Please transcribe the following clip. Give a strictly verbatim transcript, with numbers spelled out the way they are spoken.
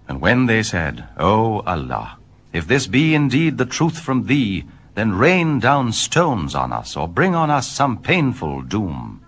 And when they said, O Allah, if this be indeed the truth from thee, then rain down stones on us, or bring on us some painful doom.